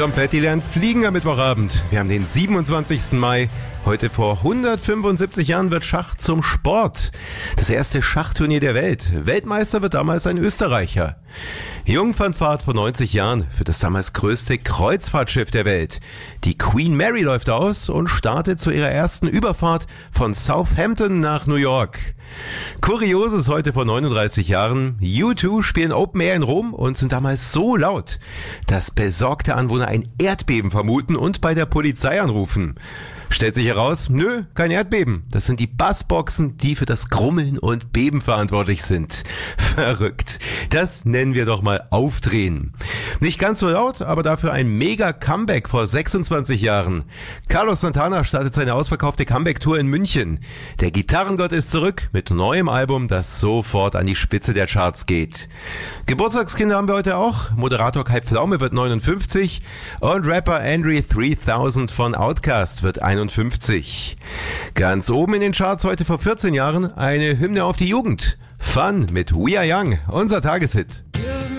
Tom Petty lernt fliegen am Mittwochabend. Wir haben den 27. Mai. Heute vor 175 Jahren wird Schach zum Sport. Das erste Schachturnier der Welt. Weltmeister wird damals ein Österreicher. Jungfernfahrt vor 90 Jahren für das damals größte Kreuzfahrtschiff der Welt. Die Queen Mary läuft aus und startet zu ihrer ersten Überfahrt von Southampton nach New York. Kurioses heute vor 39 Jahren. U2 spielen Open Air in Rom und sind damals so laut, dass besorgte Anwohner ein Erdbeben vermuten und bei der Polizei anrufen. Stellt sich heraus, nö, kein Erdbeben. Das sind die Bassboxen, die für das Grummeln und Beben verantwortlich sind. Verrückt. Das nennen wir doch mal Aufdrehen. Nicht ganz so laut, aber dafür ein Mega-Comeback vor 26 Jahren. Carlos Santana startet seine ausverkaufte Comeback-Tour in München. Der Gitarrengott ist zurück mit neuem Album, das sofort an die Spitze der Charts geht. Geburtstagskinder haben wir heute auch. Moderator Kai Pflaume wird 59 und Rapper Andre 3000 von Outkast wird 51. Ganz oben in den Charts heute vor 14 Jahren eine Hymne auf die Jugend. Fun mit We Are Young, unser Tageshit.